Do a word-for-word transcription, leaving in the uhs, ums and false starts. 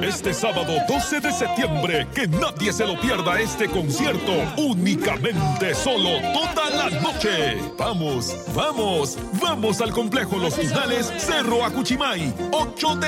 Este sábado doce de septiembre, que nadie se lo pierda este concierto, únicamente solo toda la noche. Vamos, vamos, vamos al complejo Los Tunales, Cerro Acuchimay, ocho de